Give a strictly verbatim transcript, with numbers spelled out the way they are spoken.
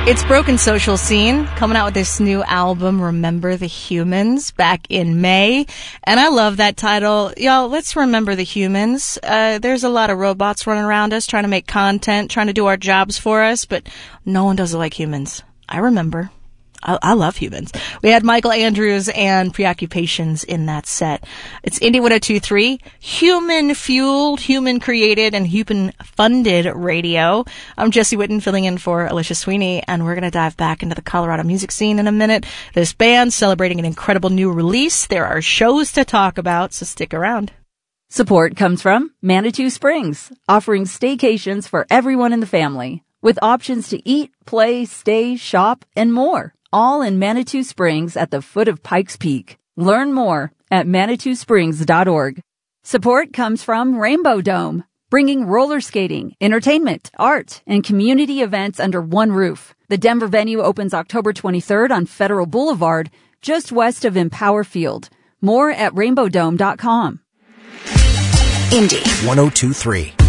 It's Broken Social Scene coming out with this new album, Remember the Humans, back in May. And I love that title. Y'all, let's remember the humans. Uh, there's a lot of robots running around us trying to make content, trying to do our jobs for us, but no one does it like humans. I remember. I, I love humans. We had Michael Andrews and Preoccupations in that set. It's Indie one oh two point three, human-fueled, human-created, and human-funded radio. I'm Jesse Whitten, filling in for Alicia Sweeney, and we're going to dive back into the Colorado music scene in a minute. This band celebrating an incredible new release. There are shows to talk about, so stick around. Support comes from Manitou Springs, offering staycations for everyone in the family, with options to eat, play, stay, shop, and more. All in Manitou Springs at the foot of Pikes Peak. Learn more at manitou springs dot org. Support comes from Rainbow Dome, bringing roller skating, entertainment, art, and community events under one roof. The Denver venue opens October twenty-third on Federal Boulevard, just west of Empower Field. More at rainbow dome dot com. Indie one oh two point three.